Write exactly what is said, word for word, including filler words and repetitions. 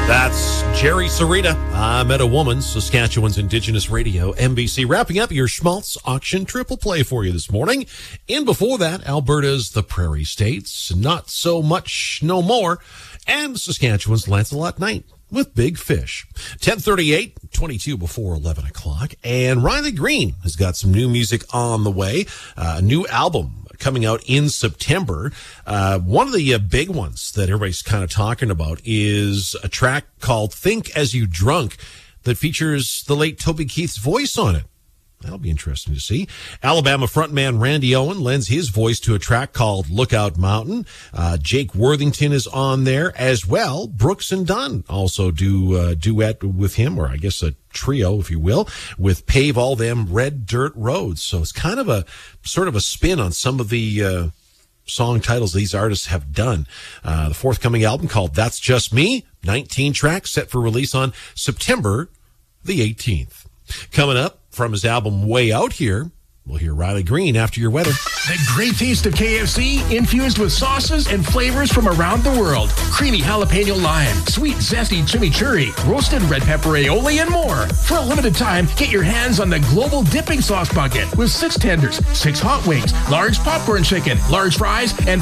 That's Jerry Sarita. I Met a Woman, Saskatchewan's Indigenous Radio, N B C. Wrapping up your Schmaltz auction triple play for you this morning. And before that, Alberta's The Prairie States, Not So Much No More, and Saskatchewan's Lancelot Knight with Big Fish. ten thirty-eight, twenty-two before eleven o'clock. And Riley Green has got some new music on the way, uh, a new album coming out in September. Uh, one of the uh, big ones that everybody's kind of talking about is a track called Think As You Drunk that features the late Toby Keith's voice on it. That'll be interesting to see. Alabama frontman Randy Owen lends his voice to a track called Lookout Mountain. Uh, Jake Worthington is on there as well. Brooks and Dunn also do a duet with him, or I guess a trio, if you will, with Pave All Them Red Dirt Roads. So it's kind of a sort of a spin on some of the uh, song titles these artists have done. Uh, the forthcoming album called That's Just Me, nineteen tracks set for release on September the eighteenth. Coming up from his album Way Out Here, we'll hear Riley Green after your weather. The great taste of K F C infused with sauces and flavors from around the world. Creamy jalapeno lime, sweet zesty chimichurri, roasted red pepper aioli, and more. For a limited time, get your hands on the global dipping sauce bucket with six tenders, six hot wings, large popcorn chicken, large fries, and